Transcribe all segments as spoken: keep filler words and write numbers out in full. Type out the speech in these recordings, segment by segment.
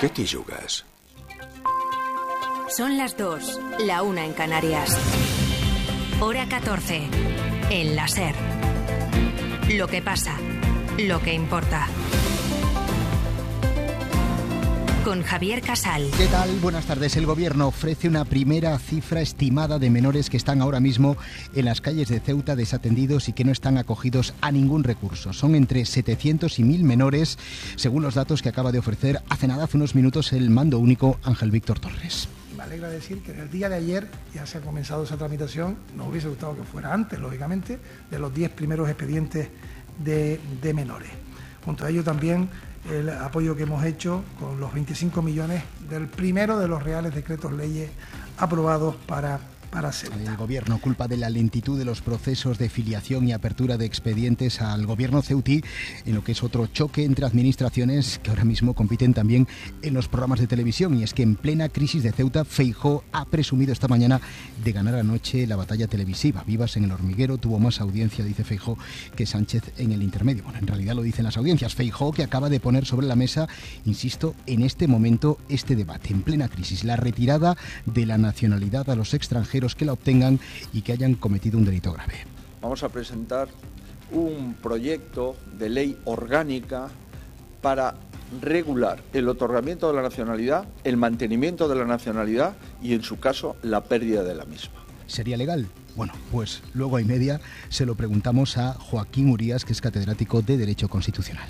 qué t'hi jugues? Son las dos, la una en Canarias. Hora catorce, en la SER. Lo que pasa, lo que importa. Con Javier Casal. ¿Qué tal? Buenas tardes. El Gobierno ofrece una primera cifra estimada de menores que están ahora mismo en las calles de Ceuta desatendidos y que no están acogidos a ningún recurso. Son entre setecientos y mil menores, según los datos que acaba de ofrecer hace nada, hace unos minutos, el mando único Ángel Víctor Torres. Me alegra decir que en el día de ayer ya se ha comenzado esa tramitación. Nos hubiese gustado que fuera antes, lógicamente, de los diez primeros expedientes de, de menores. Junto a ello también el apoyo que hemos hecho con los veinticinco millones del primero de los reales decretos leyes aprobados para, para Ceuta. El Gobierno culpa de la lentitud de los procesos de filiación y apertura de expedientes al Gobierno ceutí, en lo que es otro choque entre administraciones que ahora mismo compiten también en los programas de televisión. Y es que en plena crisis de Ceuta, Feijóo ha presumido esta mañana de ganar anoche la batalla televisiva. Vivas en el hormiguero tuvo más audiencia, dice Feijóo, que Sánchez en el intermedio. Bueno, en realidad lo dicen las audiencias. Feijóo, que acaba de poner sobre la mesa, insisto, en este momento este debate, en plena crisis, la retirada de la nacionalidad a los extranjeros que la obtengan y que hayan cometido un delito grave. Vamos a presentar un proyecto de ley orgánica para regular el otorgamiento de la nacionalidad, el mantenimiento de la nacionalidad y, en su caso, la pérdida de la misma. ¿Sería legal? Bueno, pues luego y media se lo preguntamos a Joaquín Urías, que es catedrático de Derecho Constitucional.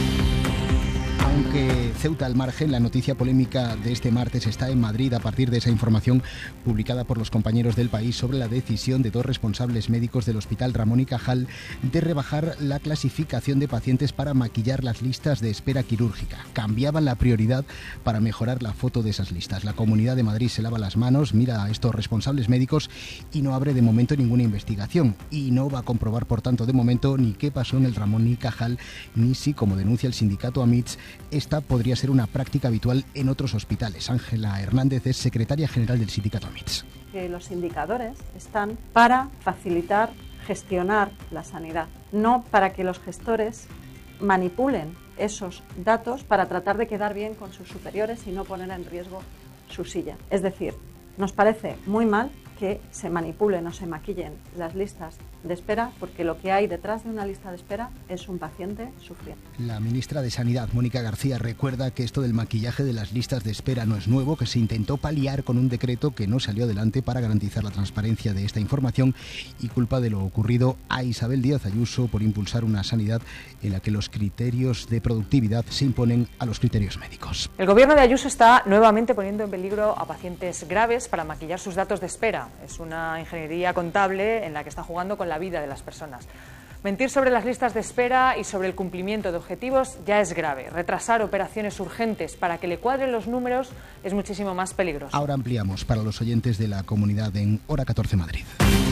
Aunque Ceuta al margen, la noticia polémica de este martes está en Madrid a partir de esa información publicada por los compañeros del País sobre la decisión de dos responsables médicos del Hospital Ramón y Cajal de rebajar la clasificación de pacientes para maquillar las listas de espera quirúrgica. Cambiaban la prioridad para mejorar la foto de esas listas. La Comunidad de Madrid se lava las manos, mira a estos responsables médicos y no abre de momento ninguna investigación. Y no va a comprobar, por tanto, de momento ni qué pasó en el Ramón y Cajal, ni si, como denuncia el sindicato AMITS, esta podría ser una práctica habitual en otros hospitales. Ángela Hernández es secretaria general del sindicato AMITS. Que los indicadores están para facilitar, gestionar la sanidad, no para que los gestores manipulen esos datos para tratar de quedar bien con sus superiores y no poner en riesgo su silla. Es decir, nos parece muy mal que se manipulen o se maquillen las listas de espera, porque lo que hay detrás de una lista de espera es un paciente sufriendo. La ministra de Sanidad, Mónica García, recuerda que esto del maquillaje de las listas de espera no es nuevo, que se intentó paliar con un decreto que no salió adelante para garantizar la transparencia de esta información, y culpa de lo ocurrido a Isabel Díaz Ayuso por impulsar una sanidad en la que los criterios de productividad se imponen a los criterios médicos. El gobierno de Ayuso está nuevamente poniendo en peligro a pacientes graves para maquillar sus datos de espera. Es una ingeniería contable en la que está jugando con la vida de las personas. Mentir sobre las listas de espera y sobre el cumplimiento de objetivos ya es grave. Retrasar operaciones urgentes para que le cuadren los números es muchísimo más peligroso. Ahora ampliamos para los oyentes de la comunidad en Hora catorce Madrid.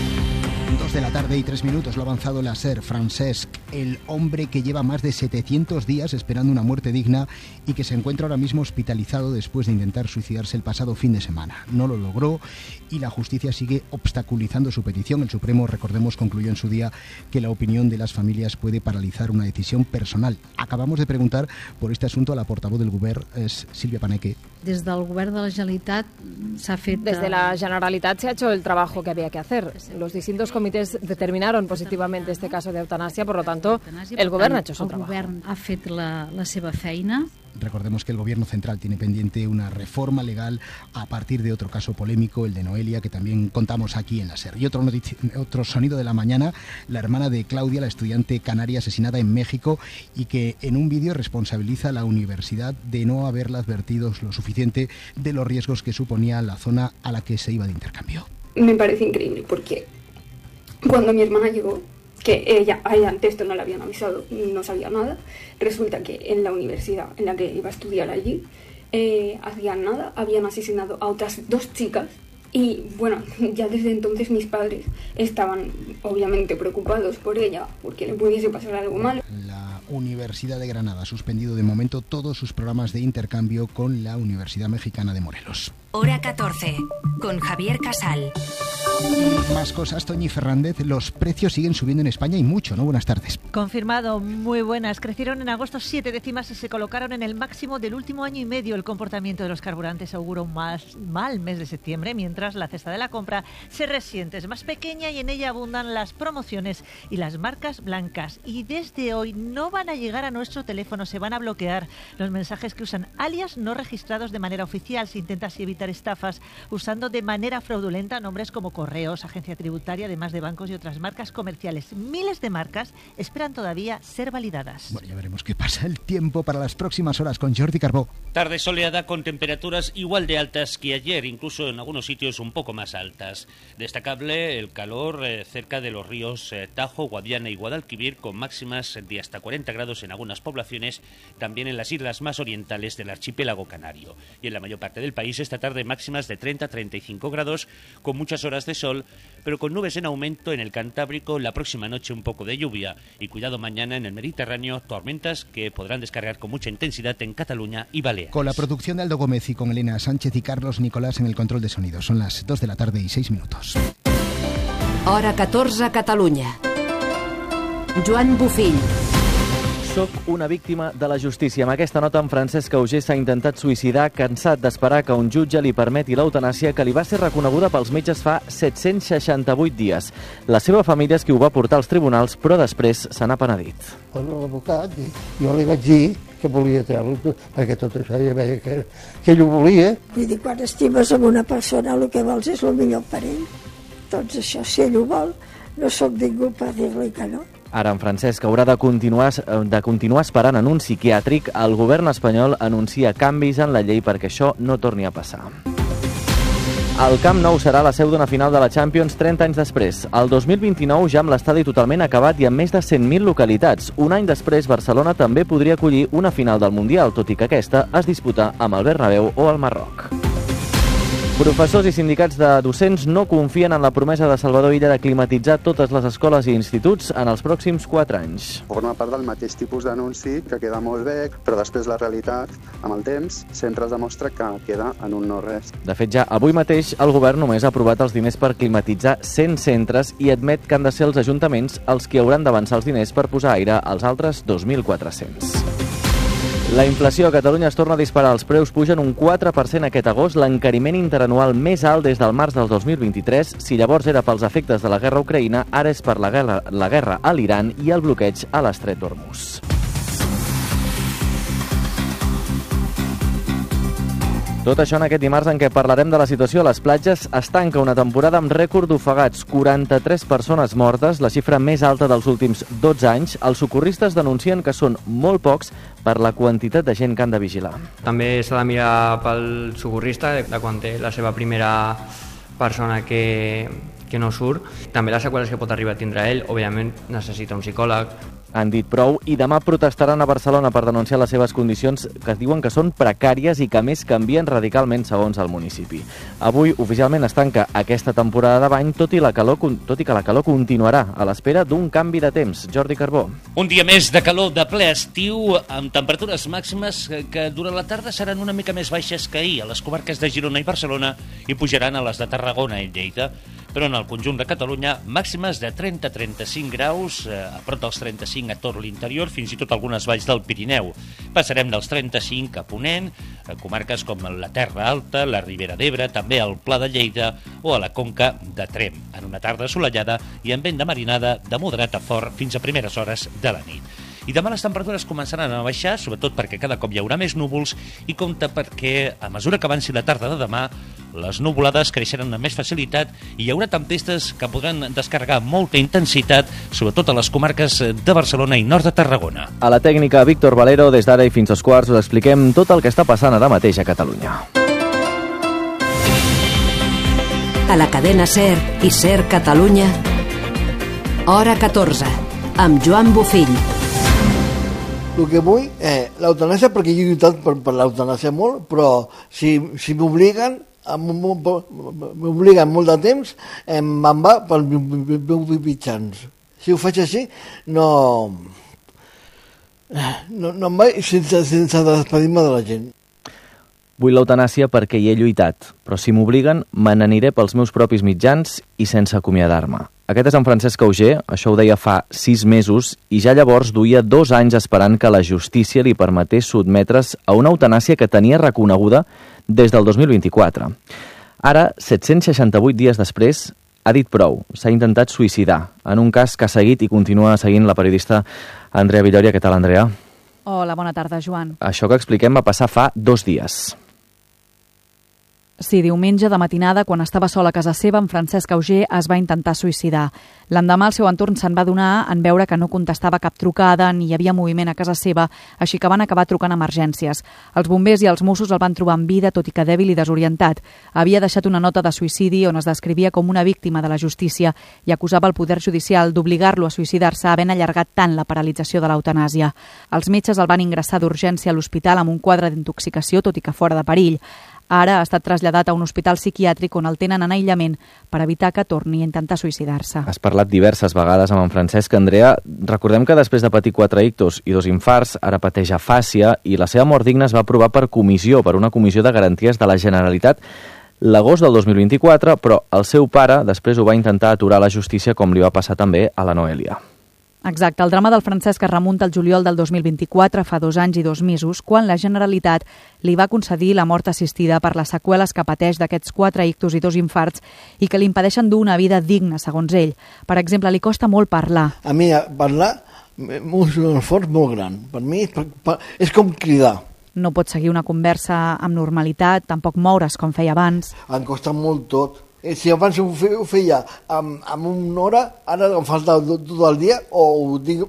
Dos de la tarde y tres minutos, lo ha avanzado la SER. Francesc, el hombre que lleva más de setecientos días esperando una muerte digna y que se encuentra ahora mismo hospitalizado después de intentar suicidarse el pasado fin de semana. No lo logró y la justicia sigue obstaculizando su petición. El Supremo, recordemos, concluyó en su día que la opinión de las familias puede paralizar una decisión personal. Acabamos de preguntar por este asunto a la portavoz del Govern, es Silvia Paneque. Desde el Govern de la Generalitat se ha fet... Desde la Generalitat se ha hecho el trabajo que había que hacer. Los distintos comités determinaron positivamente este caso de eutanasia, por lo tanto, el Govern ha hecho su trabajo. El Govern ha fet la, la seva feina. Recordemos que el Gobierno central tiene pendiente una reforma legal a partir de otro caso polémico, el de Noelia, que también contamos aquí en la SER. Y otro, otro sonido de la mañana, la hermana de Claudia, la estudiante canaria asesinada en México y que en un vídeo responsabiliza a la universidad de no haberla advertido lo suficiente de los riesgos que suponía la zona a la que se iba de intercambio. Me parece increíble porque cuando mi hermana llegó, que ella, a ella antes esto no le habían avisado, no sabía nada, resulta que en la universidad en la que iba a estudiar allí, eh, hacían nada, habían asesinado a otras dos chicas y bueno, ya desde entonces mis padres estaban obviamente preocupados por ella, porque le pudiese pasar algo malo. La Universidad de Granada ha suspendido de momento todos sus programas de intercambio con la Universidad Mexicana de Morelos. Hora catorce, con Javier Casal. Más cosas, Toñi Fernández. Los precios siguen subiendo en España y mucho, ¿no? Buenas tardes. Confirmado, muy buenas. Crecieron en agosto siete décimas y se colocaron en el máximo del último año y medio. El comportamiento de los carburantes augura un más, mal mes de septiembre, mientras la cesta de la compra se resiente. Es más pequeña y en ella abundan las promociones y las marcas blancas. Y desde hoy no van a llegar a nuestro teléfono, se van a bloquear los mensajes que usan alias no registrados de manera oficial. Se intenta así evitar estafas usando de manera fraudulenta nombres como Correos, Agencia Tributaria, además de bancos y otras marcas comerciales. Miles de marcas esperan todavía ser validadas. Bueno, ya veremos qué pasa. El tiempo para las próximas horas con Jordi Carbó. Tarde soleada con temperaturas igual de altas que ayer, incluso en algunos sitios un poco más altas. Destacable el calor eh, cerca de los ríos eh, Tajo, Guadiana y Guadalquivir, con máximas de hasta cuarenta grados en algunas poblaciones, también en las islas más orientales del archipiélago canario. Y en la mayor parte del país esta tarde máximas de treinta a treinta y cinco grados, con muchas horas de sol, pero con nubes en aumento en el Cantábrico. La próxima noche un poco de lluvia y cuidado mañana en el Mediterráneo, tormentas que podrán descargar con mucha intensidad en Cataluña y Baleares. Con la producción de Aldo Gómez y con Elena Sánchez y Carlos Nicolás en el control de sonido. Son las dos de la tarde y seis minutos. Hora catorze, Catalunya. Joan Bufill. Soc una víctima de la justícia. Amb aquesta nota, en Francesc Auger s'ha intentat suïcidar, cansat d'esperar que un jutge li permeti l'eutanàsia que li va ser reconeguda pels metges fa set-cents seixanta-vuit dies. La seva família és qui ho va portar als tribunals, però després se n'ha penedit. L'advocat, jo li vaig dir que volia treure, perquè tot això ja veia que, que ell ho volia. Vull dir, quan estimes amb una persona el que vols és el millor per ell. Doncs això, si ell ho vol, no sóc ningú per dir-li que no. Ara en Francesc haurà de continuar, de continuar esperant en un psiquiàtric. El govern espanyol anuncia canvis en la llei perquè això no torni a passar. El Camp Nou serà la seu d'una final de la Champions trenta anys després. El dos mil vint-i-nou ja amb l'estadi totalment acabat i amb més de cent mil localitats. Un any després, Barcelona també podria acollir una final del Mundial, tot i que aquesta es disputa amb el Bernabéu o el Marroc. Professors i sindicats de docents no confien en la promesa de Salvador Illa de climatitzar totes les escoles i instituts en els pròxims quatre anys. Forma part del mateix tipus d'anunci que queda molt bé, però després la realitat, amb el temps, sempre es demostra que queda en un no-res. De fet, ja avui mateix el govern només ha aprovat els diners per climatitzar cent centres i admet que han de ser els ajuntaments els qui hauran d'avançar els diners per posar aire als altres dos mil quatre-cents. La inflació a Catalunya es torna a disparar. Els preus pugen un quatre per cent aquest agost, l'encariment interanual més alt des del març del dos mil vint-i-tres. Si llavors era pels efectes de la guerra a Ucraïna, ara és per la guerra, la guerra a l'Iran i el bloqueig a l'estret d'Hormuz. Tot això en aquest dimarts en què parlarem de la situació a les platges. Es tanca una temporada amb rècord d'ofegats, quaranta-tres persones mortes, la xifra més alta dels últims dotze anys. Els socorristes denuncien que són molt pocs per la quantitat de gent que han de vigilar. També s'ha de mirar pel socorrista de quan té la seva primera persona que, que no surt. També les seqüeles que pot arribar a tindre ell, òbviament necessita un psicòleg. Han dit prou i demà protestaran a Barcelona per denunciar les seves condicions que diuen que són precàries i que a més canvien radicalment segons el municipi. Avui oficialment es tanca aquesta temporada de bany, tot i, la calor, tot i que la calor continuarà a l'espera d'un canvi de temps. Jordi Carbó. Un dia més de calor de ple estiu amb temperatures màximes que durant la tarda seran una mica més baixes que ahir a les comarques de Girona i Barcelona i pujaran a les de Tarragona i Lleida. Però en el conjunt de Catalunya, màximes de trenta a trenta-cinc graus, eh, a prop dels trenta-cinc a tot l'interior, fins i tot algunes valls del Pirineu. Passarem dels trenta-cinc a Ponent, a comarques com la Terra Alta, la Ribera d'Ebre, també al Pla de Lleida o a la Conca de Tremp, en una tarda assolellada i amb vent de marinada de moderat a fort fins a primeres hores de la nit. I demà les temperatures començaran a baixar, sobretot perquè cada cop hi haurà més núvols i compte perquè a mesura que avanci la tarda de demà les nuvolades creixeran amb més facilitat i hi haurà tempestes que podran descarregar molta intensitat, sobretot a les comarques de Barcelona i nord de Tarragona. A la tècnica, Víctor Valero, des d'ara i fins als quarts us expliquem tot el que està passant ara mateix a Catalunya. A la cadena SER i SER Catalunya, hora catorze, amb Joan Bufill. El que vull, eh, l'eutanàsia, perquè jo he lluitat per, per l'eutanàsia molt, però si, si m'obliguen, m'obliguen molt de temps, eh, me'n va pels meus mitjans. Si ho faig així, no, No, no mai sense, sense despedir-me de la gent. Vull l'eutanàsia perquè hi he lluitat, però si m'obliguen, me n'aniré pels meus propis mitjans i sense acomiadar-me. Aquest és en Francesc Auger, això ho deia fa sis mesos, i ja llavors duia dos anys esperant que la justícia li permetés sotmetre's a una eutanàsia que tenia reconeguda des del dos mil vint-i-quatre. Ara, set-cents seixanta-vuit dies després, ha dit prou, s'ha intentat suïcidar, en un cas que ha seguit i continua seguint la periodista Andrea Villoria. Què tal, Andrea? Hola, bona tarda, Joan. Això que expliquem va passar fa dos dies. Sí, diumenge de matinada, quan estava sol a casa seva, en Francesc Auger es va intentar suïcidar. L'endemà el seu entorn se'n va adonar en veure que no contestava cap trucada ni hi havia moviment a casa seva, així que van acabar trucant a emergències. Els bombers i els Mossos el van trobar en vida, tot i que dèbil i desorientat. Havia deixat una nota de suïcidi on es descrivia com una víctima de la justícia i acusava el poder judicial d'obligar-lo a suïcidar-se havent allargat tant la paralització de l'eutanàsia. Els metges el van ingressar d'urgència a l'hospital amb un quadre d'intoxicació, tot i que fora de perill. Ara ha estat traslladat a un hospital psiquiàtric on el tenen en aïllament per evitar que torni a intentar suïcidar-se. Has parlat diverses vegades amb en Francesc. Andrea, recordem que després de patir quatre ictus i dos infarts, ara pateix afàsia i la seva mort digna es va aprovar per comissió, per una comissió de garanties de la Generalitat l'agost del dos mil vint-i-quatre, però el seu pare després ho va intentar aturar a la justícia, com li va passar també a la Noelia. Exacte, el drama del Francesc es remunta al juliol del dos mil vint-i-quatre, fa dos anys i dos mesos, quan la Generalitat li va concedir la mort assistida per les seqüeles que pateix d'aquests quatre ictus i dos infarts i que li impedeixen dur una vida digna, segons ell. Per exemple, li costa molt parlar. A mi parlar és un esforç molt gran. Per mi és com cridar. No pot seguir una conversa amb normalitat, tampoc moure's com feia abans. Em costa molt tot. Si abans ho feia, ho feia amb, amb una hora, ara em falta tot el dia, o ho dic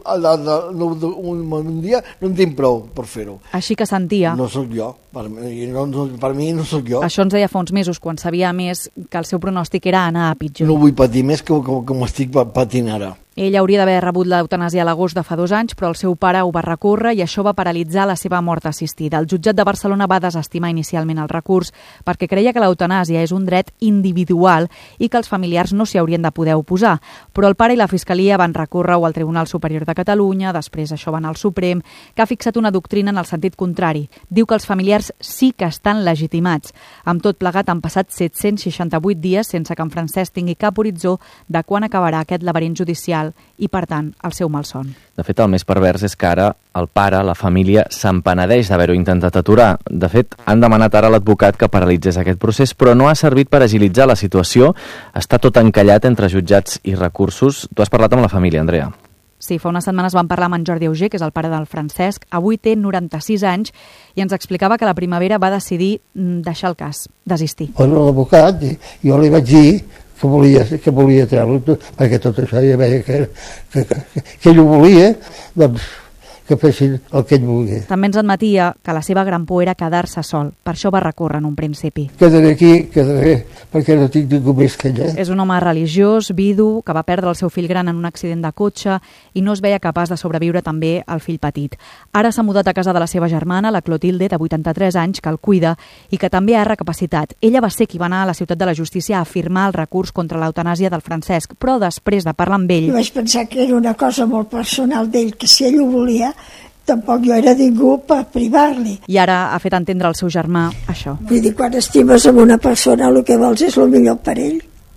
un, un dia, no en tinc prou per fer-ho. Així que sentia... No sóc jo, per mi no, per mi no sóc jo. Això ens deia fa uns mesos, quan sabia més que el seu pronòstic era anar a pitjor. No vull patir més que com estic patint ara. Ell hauria d'haver rebut l'eutanàsia a l'agost de fa dos anys, però el seu pare ho va recórrer i això va paralitzar la seva mort assistida. El jutjat de Barcelona va desestimar inicialment el recurs perquè creia que l'eutanàsia és un dret individual i que els familiars no s'hi haurien de poder oposar. Però el pare i la Fiscalia van recórrer-ho al Tribunal Superior de Catalunya, després això va anar al Suprem, que ha fixat una doctrina en el sentit contrari. Diu que els familiars sí que estan legitimats. Amb tot plegat han passat set-cents seixanta-vuit dies sense que en Francesc tingui cap horitzó de quan acabarà aquest laberint judicial i, per tant, el seu malson. De fet, el més pervers és que ara el pare, la família, se'n penedeix d'haver-ho intentat aturar. De fet, han demanat ara a l'advocat que paralitzés aquest procés, però no ha servit per agilitzar la situació. Està tot encallat entre jutjats i recursos. Tu has parlat amb la família, Andrea. Sí, fa unes setmanes vam parlar amb en Jordi Auger, que és el pare del Francesc. Avui té noranta-sis anys i ens explicava que la primavera va decidir deixar el cas, desistir. Bueno, l'advocat, jo li vaig dir que volia, que volia treure-ho, perquè tot això ja veia que, que, que, que ell ho volia, doncs que fessin el que ell vulgui. També ens admetia que la seva gran por era quedar-se sol, per això va recórrer en un principi. Quedaré aquí, quedaré, perquè no tinc ningú més que ella. És un home religiós, vidu, que va perdre el seu fill gran en un accident de cotxe i no es veia capaç de sobreviure també al fill petit. Ara s'ha mudat a casa de la seva germana, la Clotilde, de vuitanta-tres anys, que el cuida i que també ha recapacitat. Ella va ser qui va anar a la Ciutat de la Justícia a firmar el recurs contra l'eutanàsia del Francesc, però després de parlar amb ell... Jo vaig pensar que era una cosa molt personal d'ell, que si ell ho volia, tampoc jo era ningú per privar-li. I ara ha fet entendre al seu germà això. Vull dir, quan estimes amb una persona el que vols és el millor per ell.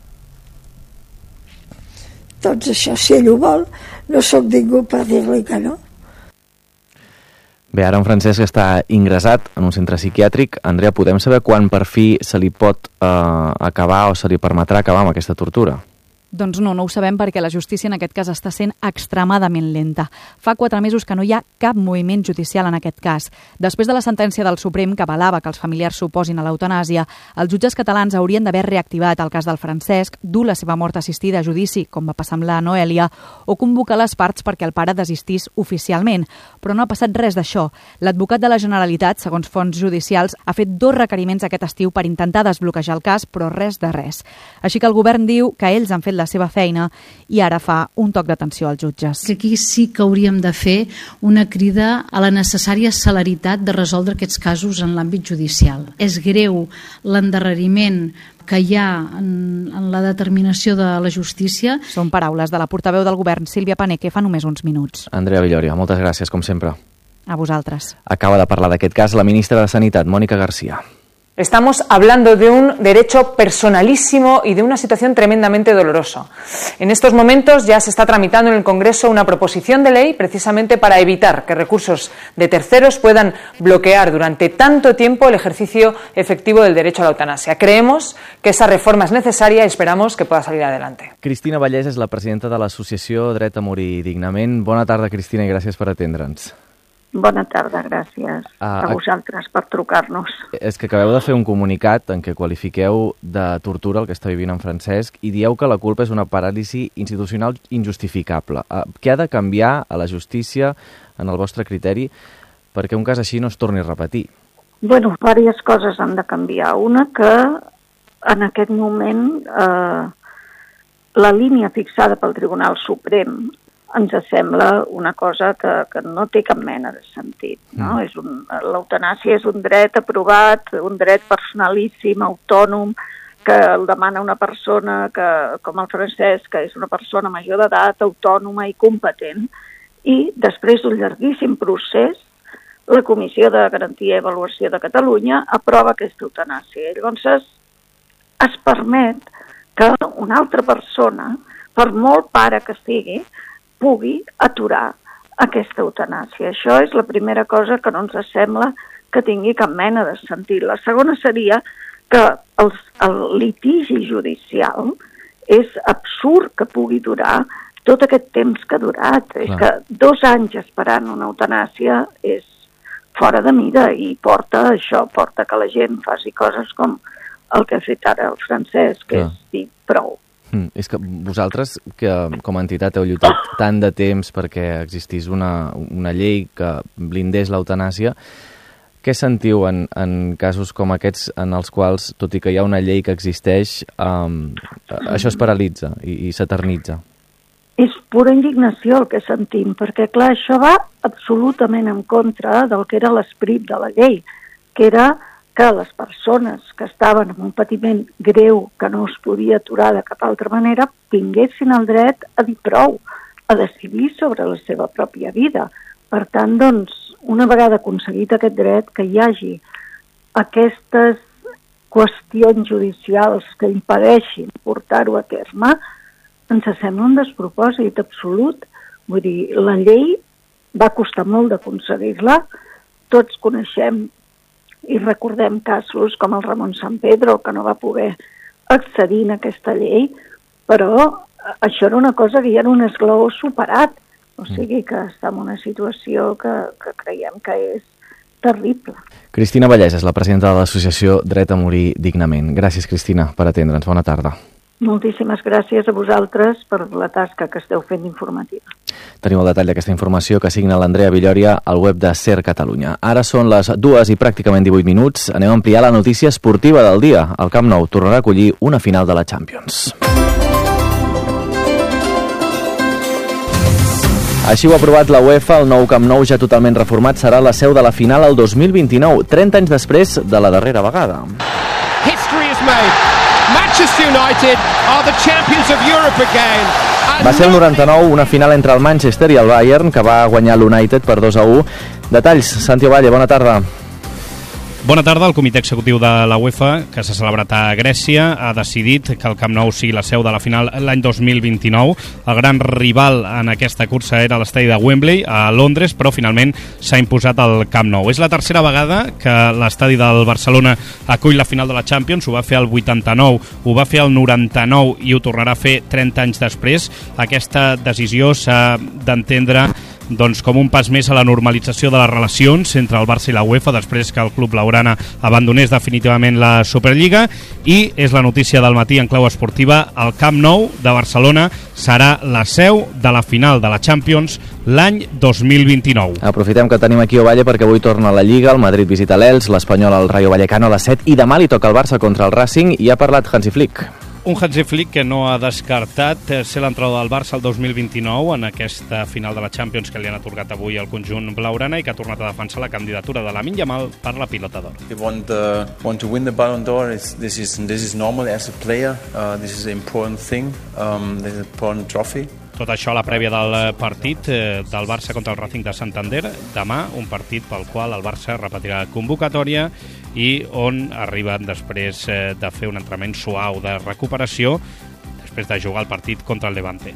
Doncs això, si ell ho vol, no sóc ningú per dir-li que no. Bé, ara en Francesc està ingressat en un centre psiquiàtric. Andrea, podem saber quan per fi se li pot eh, acabar o se li permetrà acabar amb aquesta tortura? Doncs no, no ho sabem perquè la justícia en aquest cas està sent extremadament lenta. Fa quatre mesos que no hi ha cap moviment judicial en aquest cas. Després de la sentència del Suprem que avalava que els familiars s'oposin a l'eutanàsia, els jutges catalans haurien d'haver reactivat el cas del Francesc, dur la seva mort assistida a judici, com va passar amb la Noelia, o convocar les parts perquè el pare desistís oficialment. Però no ha passat res d'això. L'advocat de la Generalitat, segons fonts judicials, ha fet dos requeriments aquest estiu per intentar desbloquejar el cas, però res de res. Així que el govern diu que ells han fet la seva feina i ara fa un toc d'atenció als jutges. Aquí sí que hauríem de fer una crida a la necessària celeritat de resoldre aquests casos en l'àmbit judicial. És greu l'endarreriment que hi ha en, en la determinació de la justícia. Són paraules de la portaveu del govern, Sílvia Paneque, fa només uns minuts. Andrea Villoria, moltes gràcies, com sempre. A vosaltres. Acaba de parlar d'aquest cas la ministra de Sanitat, Mónica García. Estamos hablando de un derecho personalísimo y de una situación tremendamente dolorosa. En estos momentos ya se está tramitando en el Congreso una proposición de ley precisamente para evitar que recursos de terceros puedan bloquear durante tanto tiempo el ejercicio efectivo del derecho a la eutanasia. Creemos que esa reforma es necesaria y esperamos que pueda salir adelante. Cristina Vallès és la presidenta de l'associació Dret a Morir Dignament. Bona tarda, Cristina, i gràcies per atendre'ns. Bona tarda, gràcies Ah, a vosaltres per trucar-nos. És que acabeu de fer un comunicat en què qualifiqueu de tortura el que està vivint en Francesc i dieu que la culpa és una paràlisi institucional injustificable. Uh, què ha de canviar a la justícia, en el vostre criteri, perquè un cas així no es torni a repetir? Bueno, diverses coses han de canviar. Una, que en aquest moment eh, la línia fixada pel Tribunal Suprem ens sembla una cosa que, que no té cap mena de sentit. No? Mm. És un, l'eutanàsia és un dret aprovat, un dret personalíssim, autònom, que el demana una persona que, com el Francesc, que és una persona major d'edat, autònoma i competent, i després d'un llarguíssim procés, la Comissió de Garantia i Avaluació de Catalunya aprova aquesta eutanàsia. I llavors es, es permet que una altra persona, per molt pare que sigui, pugui aturar aquesta eutanàsia. Això és la primera cosa que no ens sembla que tingui cap mena de sentit. La segona seria que el, el litigi judicial és absurd que pugui durar tot aquest temps que ha durat. Clar. És que dos anys esperant una eutanàsia és fora de mida i porta això, porta que la gent faci coses com el que ha fet ara el Francesc, que Clar. és dir prou. Mm, és que vosaltres, que com a entitat heu lluitat tant de temps perquè existís una, una llei que blindés l'eutanàsia, què sentiu en, en casos com aquests en els quals, tot i que hi ha una llei que existeix, um, això es paralitza i, i s'eternitza? És pura indignació el que sentim, perquè clar, això va absolutament en contra del que era l'esperit de la llei, que era que les persones que estaven amb un patiment greu que no es podia aturar de cap altra manera tinguessin el dret a dir prou, a decidir sobre la seva pròpia vida. Per tant, doncs, una vegada aconseguit aquest dret, que hi hagi aquestes qüestions judicials que impedeixin portar-ho a terme, ens sembla un despropòsit absolut. Vull dir, la llei va costar molt d'aconseguir-la, tots coneixem i recordem casos com el Ramon San Pedro, que no va poder accedir a aquesta llei, però això era una cosa que ja era un esglaó superat. O sigui que està en una situació que, que creiem que és terrible. Cristina Vallès és la presidenta de l'associació Dret a Morir Dignament. Gràcies, Cristina, per atendre'ns. Bona tarda. Moltíssimes gràcies a vosaltres per la tasca que esteu fent informativa. Teniu el detall d'aquesta informació que signa l'Andrea Villòria al web de SER Catalunya. Ara són les dues i pràcticament divuit minuts. Anem a ampliar la notícia esportiva del dia. El Camp Nou tornarà a acollir una final de la Champions. Així ho ha aprovat la UEFA, el nou Camp Nou ja totalment reformat serà la seu de la final el dos mil vint-i-nou, trenta anys després de la darrera vegada. History is made. Manchester United are the champions of Europe again. Va ser el noranta-nou una final entre el Manchester i el Bayern, que va guanyar l'United per dos a u. Detalls, Santi Ovalle, bona tarda. Bona tarda. El comitè executiu de la UEFA, que s'ha celebrat a Grècia, ha decidit que el Camp Nou sigui la seu de la final l'any dos mil vint-i-nou. El gran rival en aquesta cursa era l'estadi de Wembley, a Londres, però finalment s'ha imposat el Camp Nou. És la tercera vegada que l'estadi del Barcelona acull la final de la Champions. Ho va fer el vuitanta-nou, ho va fer el noranta-nou i ho tornarà a fer trenta anys després. Aquesta decisió s'ha d'entendre doncs, com un pas més a la normalització de les relacions entre el Barça i la UEFA després que el club blaugrana abandonés definitivament la Superliga, i és la notícia del matí en clau esportiva. El Camp Nou de Barcelona serà la seu de la final de la Champions l'any dos mil vint-i-nou. Aprofitem que tenim aquí Ovalle perquè avui torna a la Lliga, el Madrid visita l'Elx, l'Espanyol al Rayo Vallecano a les set i demà li toca el Barça contra el Racing, i ha parlat Hansi Flick. Un Hansi Flick que no ha descartat ser l'entrenador del Barça el dos mil vint-i-nou en aquesta final de la Champions que li han atorgat avui al conjunt blaugrana, i que ha tornat a defensar la candidatura de Lamine Yamal per la pilota d'or. We want, uh, want to win the Ballon d'Or. It's, this is this is normal as a player. Uh, this is an important thing. Um, this is an important trophy. Tot això a la prèvia del partit del Barça contra el Racing de Santander. Demà, un partit pel qual el Barça repetirà convocatòria i on arriben després de fer un entrenament suau de recuperació després de jugar el partit contra el Levante.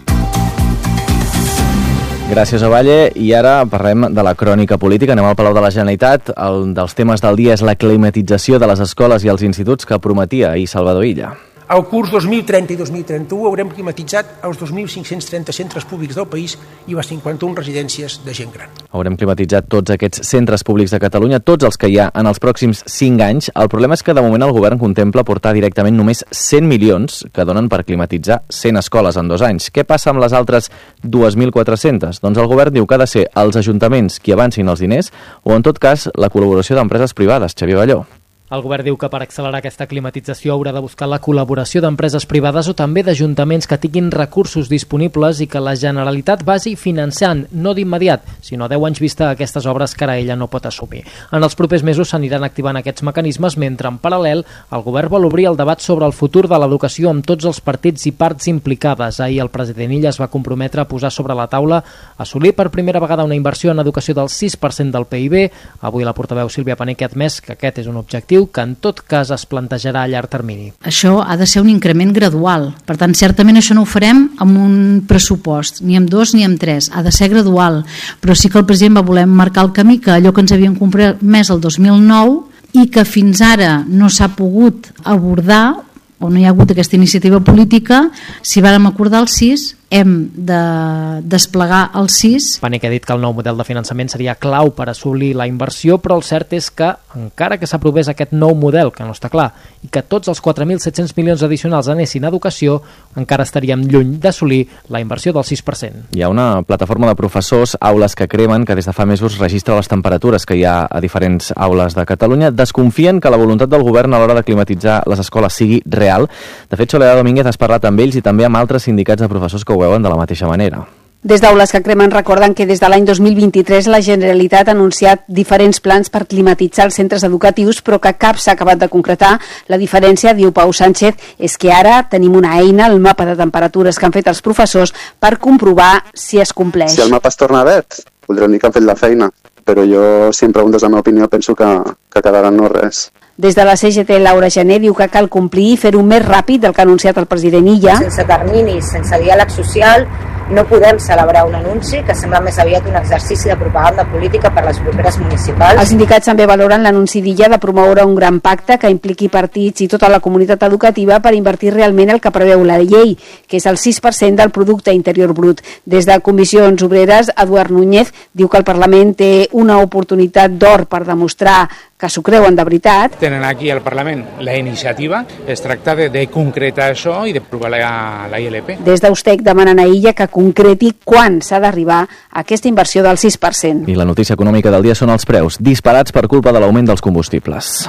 Gràcies, Ovalle. I ara parlem de la crònica política. Anem al Palau de la Generalitat. Un dels temes del dia és la climatització de les escoles i els instituts que prometia ahir Salvador Illa. Al curs dos mil trenta i dos mil trenta-u haurem climatitzat els dos mil cinc-cents trenta centres públics del país i les cinquanta-una residències de gent gran. Haurem climatitzat tots aquests centres públics de Catalunya, tots els que hi ha en els pròxims cinc anys. El problema és que de moment el govern contempla portar directament només cent milions que donen per climatitzar cent escoles en dos anys. Què passa amb les altres dos mil quatre-cents? Doncs el govern diu que ha de ser els ajuntaments qui avancin els diners o, en tot cas, la col·laboració d'empreses privades. Xavier Balló. El govern diu que per accelerar aquesta climatització haurà de buscar la col·laboració d'empreses privades o també d'ajuntaments que tinguin recursos disponibles i que la Generalitat vagi finançant, no d'immediat, sinó deu anys vista aquestes obres que ara ella no pot assumir. En els propers mesos s'aniran activant aquests mecanismes, mentre en paral·lel el govern vol obrir el debat sobre el futur de l'educació amb tots els partits i parts implicades. Ahir el president Illa es va comprometre a posar sobre la taula assolir per primera vegada una inversió en educació del sis per cent del P I B. Avui la portaveu Sílvia Paneque ha admès que aquest és un objectiu que en tot cas es plantejarà a llarg termini. Això ha de ser un increment gradual. Per tant, certament això no ho farem amb un pressupost, ni amb dos ni amb tres. Ha de ser gradual. Però sí que el president va voler marcar el camí que allò que ens havíem compromès el dos mil nou i que fins ara no s'ha pogut abordar o no hi ha hagut aquesta iniciativa política, si vàrem acordar el sis, hem de desplegar el sis. Paneque ha dit que el nou model de finançament seria clau per assolir la inversió, però el cert és que, encara que s'aprovés aquest nou model, que no està clar, i que tots els quatre mil set-cents milions addicionals anessin a educació, encara estaríem lluny d'assolir la inversió del sis per cent. Hi ha una plataforma de professors, aules que cremen, que des de fa mesos registra les temperatures que hi ha a diferents aules de Catalunya. Desconfien que la voluntat del govern a l'hora de climatitzar les escoles sigui real. De fet, Soledad Domínguez has parlat amb ells i també amb altres sindicats de professors que ho veuen de la mateixa manera. Des d'Aules que Cremen recorden que des de l'any dos mil vint-i-tres la Generalitat ha anunciat diferents plans per climatitzar els centres educatius, però que cap s'ha acabat de concretar. La diferència, diu Pau Sánchez, és que ara tenim una eina, el mapa de temperatures que han fet els professors, per comprovar si es compleix. Si el mapa es torna verd, podrem dir que han fet la feina, però jo, si em preguntes la meva opinió, penso que, que quedarà no res. Des de la C G T, Laura Gené diu que cal complir i fer-ho més ràpid del que ha anunciat el president Illa. Sense terminis, sense diàleg social, no podem celebrar un anunci que sembla més aviat un exercici de propaganda política per les properes municipals. Els sindicats també valoren l'anunci d'Illa de promoure un gran pacte que impliqui partits i tota la comunitat educativa per invertir realment el que preveu la llei, que és el sis per cent del producte interior brut. Des de Comissions Obreres, Eduard Núñez diu que el Parlament té una oportunitat d'or per demostrar que s'ho creuen de veritat. Tenen aquí al Parlament la iniciativa, es tracta de, de concretar això i d'aprovar la, la I L P. Des d'Eustec demanen a Illa que concreti quan s'ha d'arribar a aquesta inversió del sis per cent. I la notícia econòmica del dia són els preus, disparats per culpa de l'augment dels combustibles.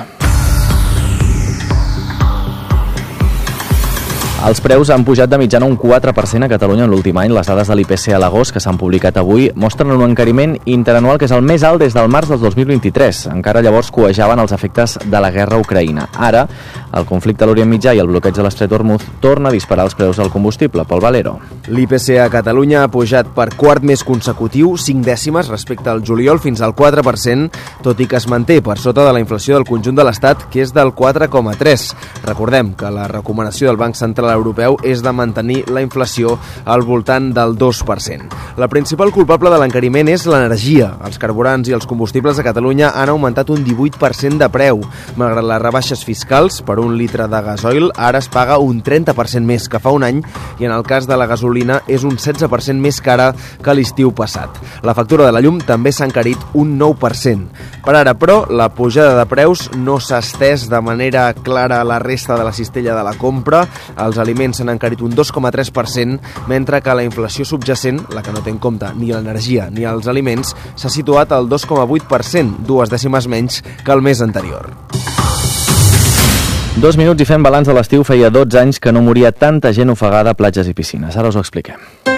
Els preus han pujat de mitjana un quatre per cent a Catalunya en l'últim any. Les dades de l'I P C a l'agost, que s'han publicat avui, mostren un encariment interanual que és el més alt des del març del dos mil vint-i-tres. Encara llavors coejaven els efectes de la guerra a Ucraïna. Ara, el conflicte a l'Orient Mitjà i el bloqueig de l'Estret d'Hormuz torna a disparar els preus del combustible. Pol Valero. L'I P C a Catalunya ha pujat per quart mes consecutiu, cinc dècimes respecte al juliol fins al quatre per cent, tot i que es manté per sota de la inflació del conjunt de l'Estat, que és del quatre coma tres. Recordem que la recomanació del Banc Central Europeu és de mantenir la inflació al voltant del dos per cent. La principal culpable de l'encariment és l'energia. Els carburants i els combustibles a Catalunya han augmentat un divuit per cent de preu. Malgrat les rebaixes fiscals, per un litre de gasoil ara es paga un trenta per cent més que fa un any i en el cas de la gasolina és un setze per cent més cara que l'estiu passat. La factura de la llum també s'ha encarit un nou per cent. Per ara, però, la pujada de preus no s'ha estès de manera clara a la resta de la cistella de la compra. Els aliments s'han encarit un dos coma tres per cent, mentre que la inflació subjacent, la que no té en compte ni l'energia ni els aliments, s'ha situat al dos coma vuit per cent, dues dècimes menys que el mes anterior. Dos minuts i fem balanç de l'estiu. Feia dotze anys que no moria tanta gent ofegada a platges i piscines. Ara us ho expliquem.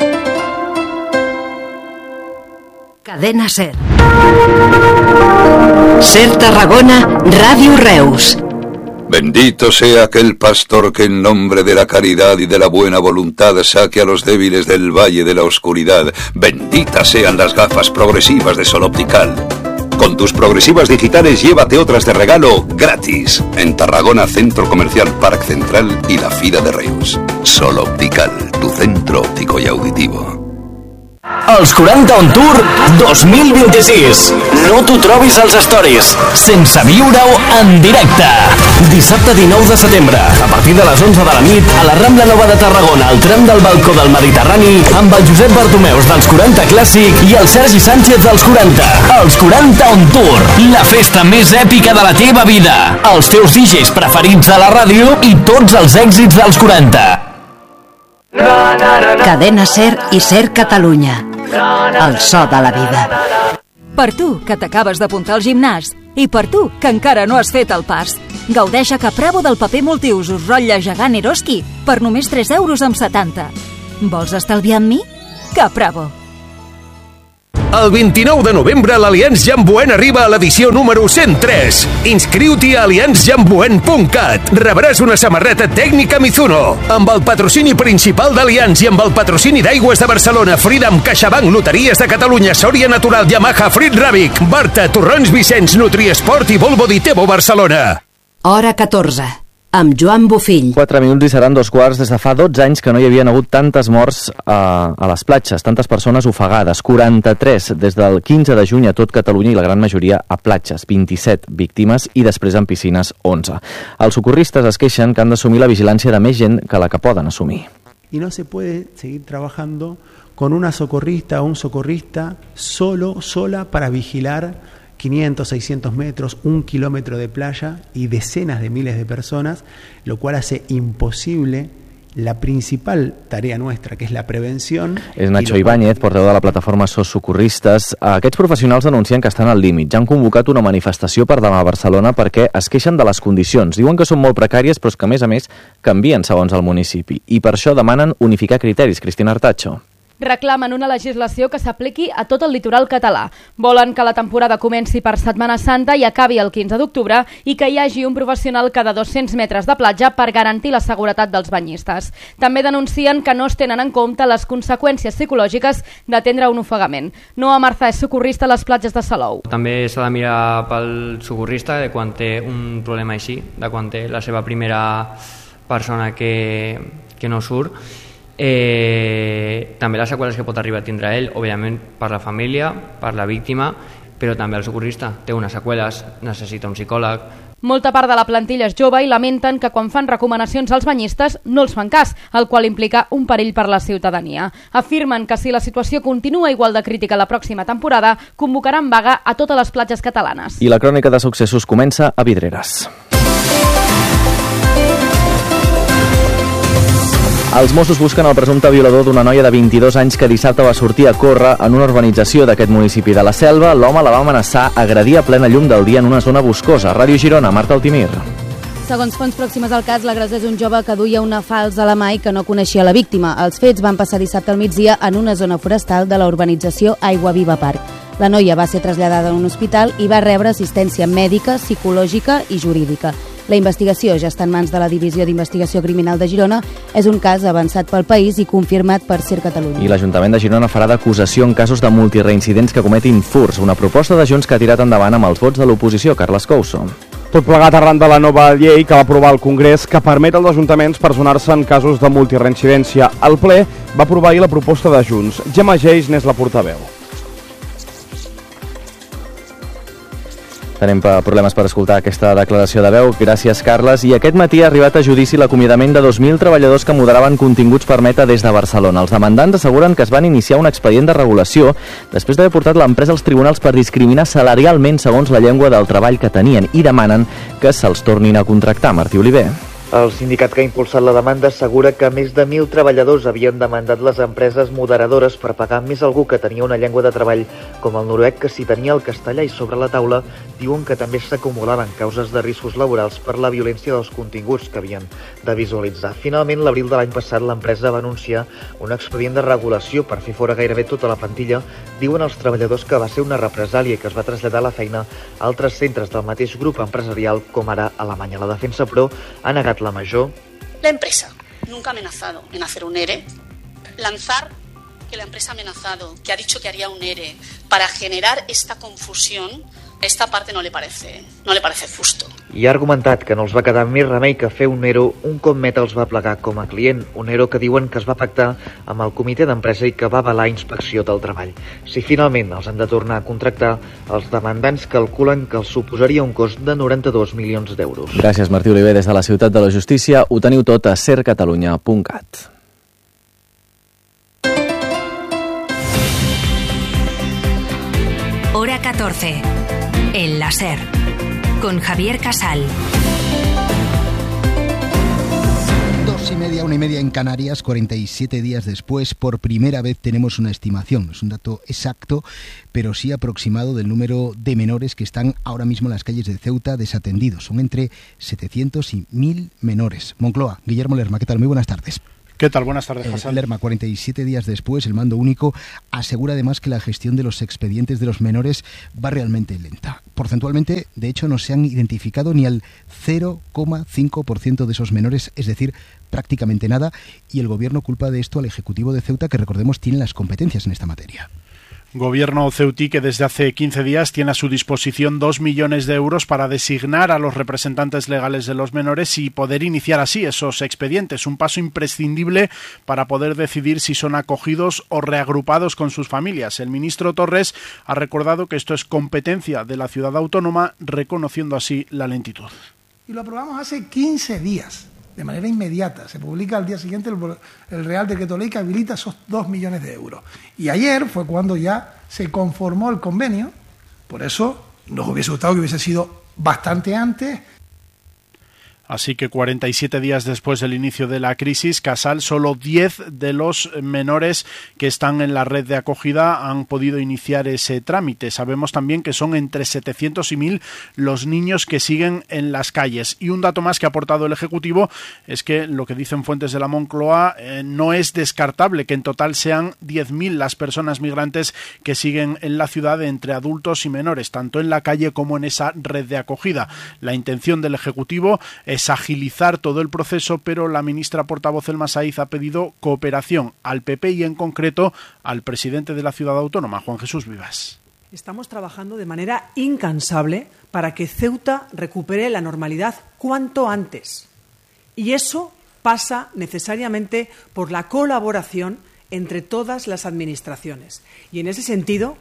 Cadena SER. SER Tarragona, Ràdio Reus. Bendito sea aquel pastor que en nombre de la caridad y de la buena voluntad saque a los débiles del valle de la oscuridad. Benditas sean las gafas progresivas de Sol Optical. Con tus progresivas digitales llévate otras de regalo gratis en Tarragona Centro Comercial Parc Central y la Fira de Reus. Sol Optical, tu centro óptico y auditivo. Els quaranta On Tour dos mil vint-i-sis. No t'ho trobis als stories, sense viure-ho en directe. Dissabte dinou de setembre, a partir de les onze de la nit, a la Rambla Nova de Tarragona, al tram del balcó del Mediterrani, amb el Josep Bartomeus dels quaranta Clàssic i el Sergi Sánchez dels quaranta. Els quaranta On Tour, la festa més èpica de la teva vida. Els teus D Js preferits a la ràdio i tots els èxits dels quaranta. Cadena Ser i Ser Catalunya. El so de la vida. Per tu, que t'acabes d'apuntar al gimnàs, i per tu, que encara no has fet el pas, gaudeix a Capravo del paper multiusos rotlle gegant Eroski per només tres euros amb setanta. Vols estalviar amb mi? Capravo. El vint-i-nou de novembre l'Allianz Jamboen arriba a l'edició número cent tres. Inscriu-t'hi a allianz jamboen punt cat. Rebràs una samarreta tècnica Mizuno. Amb el patrocini principal d'Allianz i amb el patrocini d'Aigües de Barcelona, Freedom, CaixaBank, Loteries de Catalunya, Sòria Natural, Yamaha, Frit Ràbic, Barta, Torrons Vicenç, Nutriesport i Volvo Ditebo Barcelona. Hora catorze. Amb Joan Bofill. quatre minuts i seran dos quarts. Des de fa dotze anys que no hi havien hagut tantes morts a, a les platges, tantes persones ofegades. quaranta-tres des del quinze de juny a tot Catalunya i la gran majoria a platges. vint-i-set víctimes i després en piscines onze. Els socorristes es queixen que han d'assumir la vigilància de més gent que la que poden assumir. Y no se puede seguir trabajando con una socorrista o un socorrista solo, sola para vigilar quinientos, seiscientos metros, un kilómetro de playa y decenas de miles de personas, lo cual hace imposible la principal tarea nuestra, que és la prevenció. És Nacho Ibáñez, portaveu de la plataforma SOS Socorristes. Aquests professionals denuncien que estan al límit. Ja han convocat una manifestació per demà a Barcelona perquè es queixen de les condicions. Diuen que són molt precàries, però és que, a més a més, canvien segons el municipi. I per això demanen unificar criteris. Cristina Artacho. Reclamen una legislació que s'apliqui a tot el litoral català. Volen que la temporada comenci per Setmana Santa i acabi el quinze d'octubre i que hi hagi un professional cada dos-cents metres de platja per garantir la seguretat dels banyistes. També denuncien que no es tenen en compte les conseqüències psicològiques d'atendre un ofegament. Noa Marza és socorrista a les platges de Salou. També s'ha de mirar pel socorrista de quan té un problema així, de quan té la seva primera persona que, que no surt. Eh, també les seqüeles que pot arribar a tindre ell, òbviament per la família, per la víctima, però també el socorrista té unes seqüeles, necessita un psicòleg. Molta part de la plantilla és jove i lamenten que quan fan recomanacions als banyistes no els fan cas, el qual implica un perill per la ciutadania. Afirmen que si la situació continua igual de crítica la pròxima temporada, convocaran vaga a totes les platges catalanes. I la crònica de successos comença a Vidreres. Els Mossos busquen el presumpte violador d'una noia de vint-i-dos anys que dissabte va sortir a córrer en una urbanització d'aquest municipi de la Selva. L'home la va amenaçar, agredir a plena llum del dia en una zona boscosa. Ràdio Girona, Marta Altimir. Segons fonts pròximes al cas, l'agressor és un jove que duia una falsa a la mà i que no coneixia la víctima. Els fets van passar dissabte al migdia en una zona forestal de la urbanització Aigua Viva Parc. La noia va ser traslladada a un hospital i va rebre assistència mèdica, psicològica i jurídica. La investigació ja està en mans de la Divisió d'Investigació Criminal de Girona. És un cas avançat pel país i confirmat per Ser Catalunya. I l'Ajuntament de Girona farà d'acusació en casos de multireincidents que cometin furts. Una proposta de Junts que ha tirat endavant amb els vots de l'oposició. Carles Couso. Tot plegat arran de la nova llei que va aprovar el Congrés que permet als ajuntaments personar-se en casos de multireincidència. El ple va aprovar ahir la proposta de Junts. Gemma Geix n'és la portaveu. Tenim problemes per escoltar aquesta declaració de veu. Gràcies, Carles. I aquest matí ha arribat a judici l'acomiadament de dos mil treballadors que moderaven continguts per Meta des de Barcelona. Els demandants asseguren que es van iniciar un expedient de regulació després d'haver portat l'empresa als tribunals per discriminar salarialment segons la llengua del treball que tenien i demanen que se'ls tornin a contractar. Martí Oliver. El sindicat que ha impulsat la demanda assegura que més de mil treballadors havien demandat les empreses moderadores per pagar més algú que tenia una llengua de treball com el noruec que si tenia el castellà, i sobre la taula diuen que també s'acumulaven causes de riscos laborals per la violència dels continguts que havien de visualitzar. Finalment, l'abril de l'any passat, l'empresa va anunciar un expedient de regulació per fer fora gairebé tota la plantilla Diuen els treballadors que va ser una represàlia i que es va traslladar la feina a altres centres del mateix grup empresarial, com ara Alemanya. La defensa, però, ha negat la major. La empresa nunca ha amenazado en hacer un ERE. Lanzar que la empresa ha amenazado, que ha dicho que haría un ERE para generar esta confusión, a esta parte no le parece, no le parece justo. I ha argumentat que no els va quedar més remei que fer un ERO un cop Meta els va plegar com a client, un ERO que diuen que es va pactar amb el comitè d'empresa i que va avalar inspecció del treball. Si finalment els han de tornar a contractar, els demandants calculen que els suposaria un cost de noranta-dos milions d'euros. Gràcies, Martí Oliver, des de la Ciutat de la Justícia. Ho teniu tot a ser catalunya punt cat. Hora catorce. El láser. Con Javier Casal. Dos y media, una y media en Canarias, cuarenta y siete días después, por primera vez tenemos una estimación. Es un dato exacto, pero sí aproximado del número de menores que están ahora mismo en las calles de Ceuta desatendidos. Son entre setecientos y mil menores. Moncloa, Guillermo Lerma, ¿qué tal? Muy buenas tardes. ¿Qué tal? Buenas tardes, José. Eh, Lerma, cuarenta y siete días después, el mando único asegura además que la gestión de los expedientes de los menores va realmente lenta. Porcentualmente, de hecho, no se han identificado ni al cero coma cinco por ciento de esos menores, es decir, prácticamente nada, y el Gobierno culpa de esto al Ejecutivo de Ceuta, que recordemos tiene las competencias en esta materia. Gobierno ceutí que desde hace quince días tiene a su disposición dos millones de euros para designar a los representantes legales de los menores y poder iniciar así esos expedientes, un paso imprescindible para poder decidir si son acogidos o reagrupados con sus familias. El ministro Torres ha recordado que esto es competencia de la ciudad autónoma, reconociendo así la lentitud. Y lo aprobamos hace quince días. De manera inmediata. Se publica al día siguiente el, el Real Decreto Ley que habilita esos dos millones de euros. Y ayer fue cuando ya se conformó el convenio. Por eso nos hubiese gustado que hubiese sido bastante antes. Así que cuarenta y siete días después del inicio de la crisis, Casal, solo diez de los menores que están en la red de acogida han podido iniciar ese trámite. Sabemos también que son entre setecientos y mil los niños que siguen en las calles. Y un dato más que ha aportado el Ejecutivo es que lo que dicen fuentes de la Moncloa eh, no es descartable que en total sean diez mil las personas migrantes que siguen en la ciudad entre adultos y menores, tanto en la calle como en esa red de acogida. La intención del Ejecutivo es es agilizar todo el proceso, pero la ministra portavoz Elma Saiz ha pedido cooperación al P P y en concreto al presidente de la ciudad autónoma, Juan Jesús Vivas. Estamos trabajando de manera incansable para que Ceuta recupere la normalidad cuanto antes. Y eso pasa necesariamente por la colaboración entre todas las administraciones. Y en ese sentido,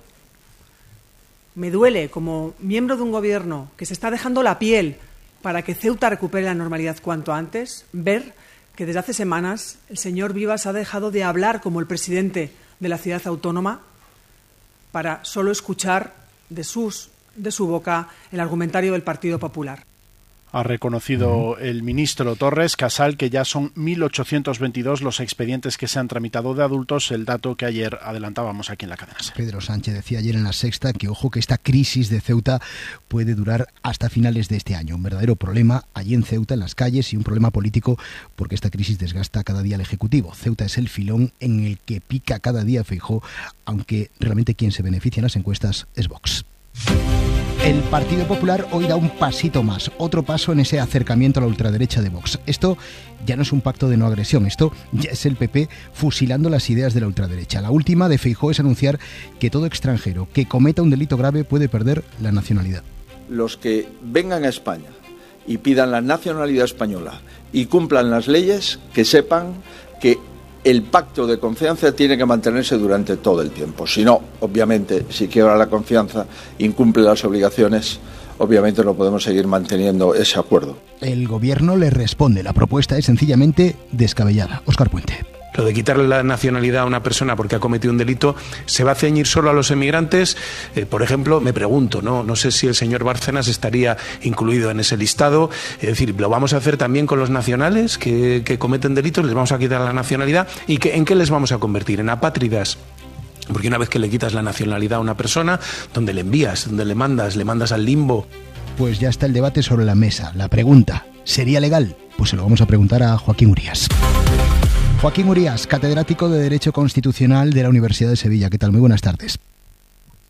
me duele, como miembro de un gobierno que se está dejando la piel para que Ceuta recupere la normalidad cuanto antes, ver que desde hace semanas el señor Vivas ha dejado de hablar como el presidente de la ciudad autónoma para solo escuchar de, sus, de su boca el argumentario del Partido Popular. Ha reconocido el ministro Torres, Casal, que ya son mil ochocientos veintidós los expedientes que se han tramitado de adultos, el dato que ayer adelantábamos aquí en la cadena. Pedro Sánchez decía ayer en La Sexta que, ojo, que esta crisis de Ceuta puede durar hasta finales de este año. Un verdadero problema allí en Ceuta, en las calles, y un problema político porque esta crisis desgasta cada día al Ejecutivo. Ceuta es el filón en el que pica cada día Feijóo, aunque realmente quien se beneficia en las encuestas es Vox. El Partido Popular hoy da un pasito más, otro paso en ese acercamiento a la ultraderecha de Vox. Esto ya no es un pacto de no agresión, esto ya es el P P fusilando las ideas de la ultraderecha. La última de Feijóo es anunciar que todo extranjero que cometa un delito grave puede perder la nacionalidad. Los que vengan a España y pidan la nacionalidad española y cumplan las leyes, que sepan que el pacto de confianza tiene que mantenerse durante todo el tiempo. Si no, obviamente, si quiebra la confianza, incumple las obligaciones, obviamente no podemos seguir manteniendo ese acuerdo. El Gobierno le responde. La propuesta es sencillamente descabellada. Óscar Puente. Lo de quitarle la nacionalidad a una persona porque ha cometido un delito, ¿se va a ceñir solo a los emigrantes? Eh, por ejemplo, me pregunto, ¿no? no sé si el señor Bárcenas estaría incluido en ese listado. Es decir, ¿lo vamos a hacer también con los nacionales que, que cometen delitos? ¿Les vamos a quitar la nacionalidad? ¿Y que, en qué les vamos a convertir? ¿En apátridas? Porque una vez que le quitas la nacionalidad a una persona, ¿dónde le envías? ¿Dónde le mandas? ¿Le mandas al limbo? Pues ya está el debate sobre la mesa. La pregunta, ¿sería legal? Pues se lo vamos a preguntar a Joaquín Urías. Joaquín Urías, catedrático de Derecho Constitucional de la Universidad de Sevilla. ¿Qué tal? Muy buenas tardes.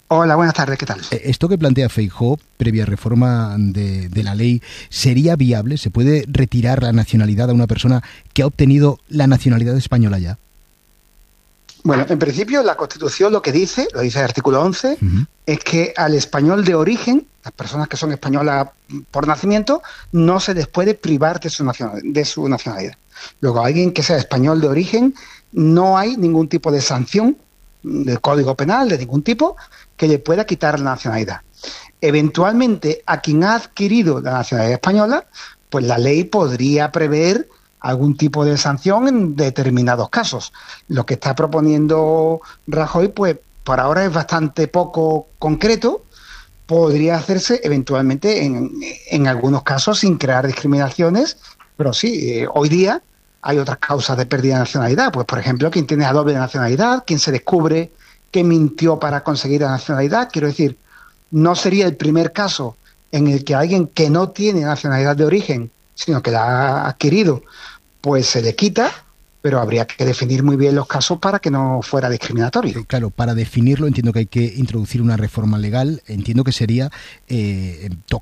Hola, buenas tardes, ¿qué tal? Esto que plantea Feijóo, previa reforma de, de la ley, ¿sería viable? ¿Se puede retirar la nacionalidad a una persona que ha obtenido la nacionalidad española ya? Bueno, en principio la Constitución lo que dice, lo dice el artículo once, uh-huh. es que al español de origen, las personas que son españolas por nacimiento, no se les puede privar de su, nacional, de su nacionalidad. Luego, a alguien que sea español de origen, no hay ningún tipo de sanción del Código Penal, de ningún tipo, que le pueda quitar la nacionalidad. Eventualmente, a quien ha adquirido la nacionalidad española, pues la ley podría prever algún tipo de sanción en determinados casos. Lo que está proponiendo Rajoy, pues por ahora es bastante poco concreto. Podría hacerse eventualmente en, en algunos casos sin crear discriminaciones, pero sí, eh, hoy día hay otras causas de pérdida de nacionalidad. Pues, por ejemplo, quien tiene a doble nacionalidad, quien se descubre que mintió para conseguir la nacionalidad. Quiero decir, no sería el primer caso en el que alguien que no tiene nacionalidad de origen, sino que la ha adquirido, pues se le quita, pero habría que definir muy bien los casos para que no fuera discriminatorio. Claro, para definirlo entiendo que hay que introducir una reforma legal, entiendo que sería eh,